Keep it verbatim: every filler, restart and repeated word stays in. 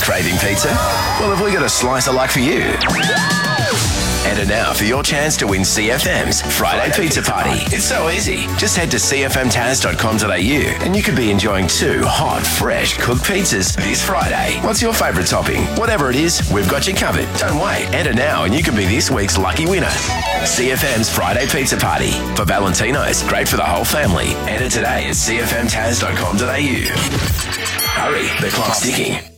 Craving pizza? Well, have we got a slice of luck for you? Enter now for your chance to win C F M's Friday, Friday Pizza, Pizza Party. Party. It's so easy. Just head to c f m taz dot com dot a u and you could be enjoying two hot, fresh cooked pizzas this Friday. What's your favourite topping? Whatever it is, we've got you covered. Don't wait. Enter now and you could be this week's lucky winner. C F M's Friday Pizza Party. For Valentino's, great for the whole family. Enter today at c f m taz dot com dot a u. Hurry, the clock's ticking.